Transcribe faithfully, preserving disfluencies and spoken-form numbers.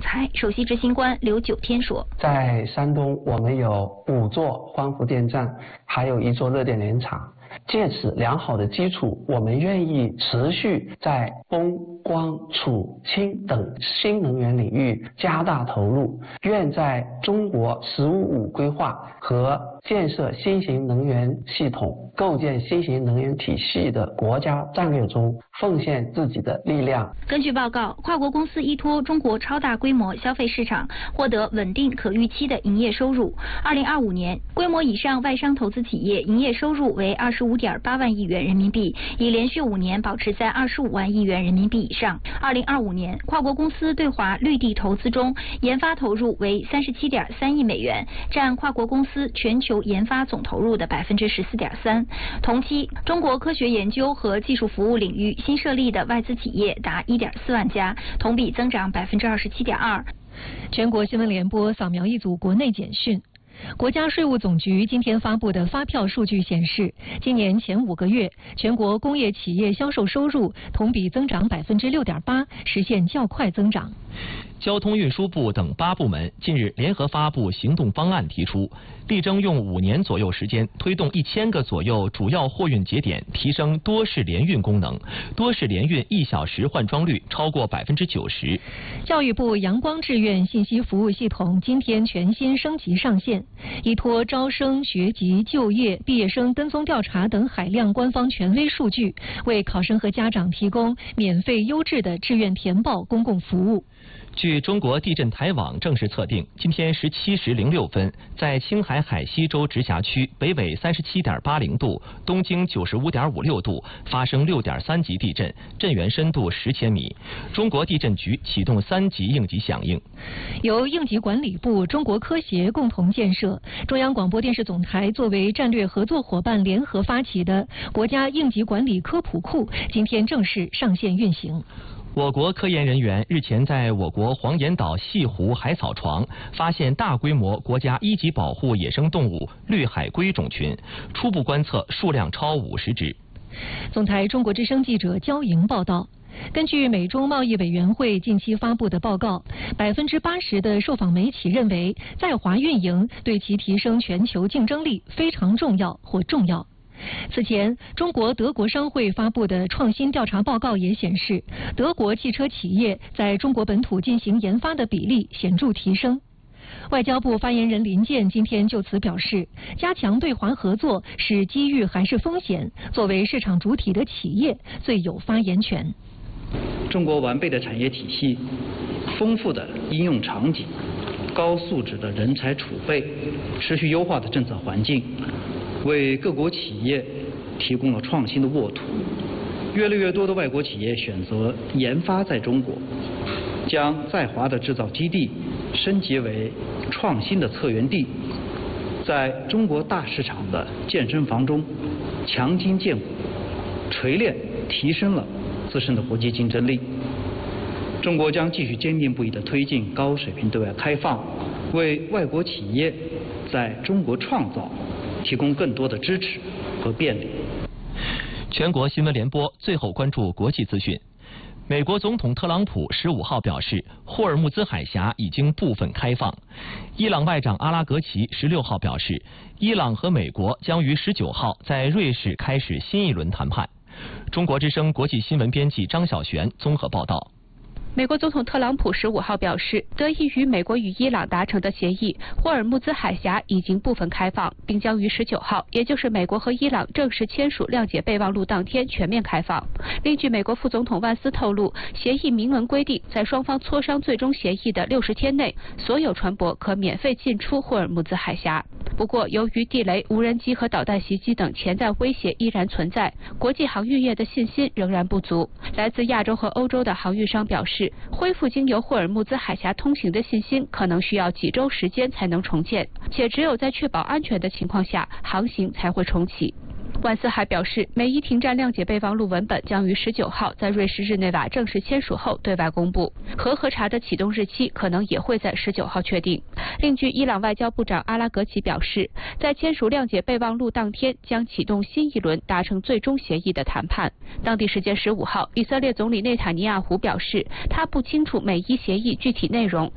台，首席执行官刘九天说：“ 在山东，我们有五座光伏电站，还有一座热电联厂。借此良好的基础，我们愿意持续在风、光、储、氢等新能源领域加大投入，愿在中国“十五五”规划和建设新型能源系统、构建新型能源体系的国家战略中奉献自己的力量。” 根据报告，跨国公司依托中国超大规模消费市场，获得稳定可预期的营业收入。二零二五年，规模以上外商投资企业营业收入为二十五点八万亿元人民币，已连续五年保持在二十五万亿元人民币以上。二零二五年，跨国公司对华绿地投资中，研发投入为三十七点三亿美元，占跨国公司全球研发总投入的百分之十四点三。同期，中国科学研究和技术服务领域新设立的外资企业达一点四万家，同比增长百分之二十七点二。 全国新闻联播扫描一组国内简讯。国家税务总局今天发布的发票数据显示，今年前五个月，全国工业企业销售收入同比增长百分之六点八，实现较快增长。 交通运输部等八部门近日联合发布行动方案，提出力争用五年左右时间，推动一千个左右主要货运节点提升多式联运功能，多式联运一小时换装率超过百分之九十。 教育部阳光志愿信息服务系统今天全新升级上线，依托招生、学籍、就业、毕业生跟踪调查等海量官方权威数据，为考生和家长提供免费优质的志愿填报公共服务。 据中国地震台网正式测定，今天十七时零六分，在青海海西州直辖区北纬三十七点八零度、东经九十五点五六度发生六点三级地震，震源深度十千米。中国地震局启动三级应急响应。 由应急管理部、中国科协共同建设，中央广播电视总台作为战略合作伙伴联合发起的国家应急管理科普库，今天正式上线运行。 我国科研人员日前在我国黄岩岛西湖海草床发现大规模国家一级保护野生动物绿海龟种群，初步观测数量超五十只。 总台中国之声记者焦莹报道。根据美中贸易委员会近期发布的报告，百分之八十的受访媒体认为在华运营对其提升全球竞争力非常重要或重要。此前，中国德国商会发布的创新调查报告也显示，德国汽车企业在中国本土进行研发的比例显著提升。外交部发言人林健今天就此表示，加强对华合作是机遇还是风险，作为市场主体的企业最有发言权。 中国完备的产业体系、丰富的应用场景、高素质的人才储备、持续优化的政策环境，为各国企业提供了创新的沃土。越来越多的外国企业选择研发在中国，将在华的制造基地升级为创新的策源地，在中国大市场的健身房中强筋健骨，锤炼提升了自身的国际竞争力。中国将继续坚定不移地推进高水平对外开放，为外国企业在中国创造提供更多的支持和便利。 全国新闻联播最后关注国际资讯。美国总统特朗普十五号表示，霍尔木兹海峡已经部分开放。伊朗外长阿拉格齐十六号表示，伊朗和美国将于十九号在瑞士开始新一轮谈判。中国之声国际新闻编辑张小璇综合报道。 美国总统特朗普十五号表示，得益于美国与伊朗达成的协议，霍尔木兹海峡已经部分开放，并将于十九号，也就是美国和伊朗正式签署谅解备忘录当天全面开放。另据美国副总统万斯透露，协议明文规定，在双方磋商最终协议的六十天内，所有船舶可免费进出霍尔木兹海峡。不过，由于地雷、无人机和导弹袭击等潜在威胁依然存在，国际航运业的信心仍然不足。来自亚洲和欧洲的航运商表示，恢复经由霍尔木兹海峡通行的信心可能需要几周时间才能重建，且只有在确保安全的情况下，航行才会重启。万斯还表示，美伊停战谅解备忘录文本将于十九号在瑞士日内瓦正式签署后对外公布，核核查的启动日期可能也会在十九号确定。另据伊朗外交部长阿拉格齐表示，在签署谅解备忘录当天将启动新一轮达成最终协议的谈判。当地时间十五号，以色列总理内塔尼亚胡表示，他不清楚美伊协议具体内容，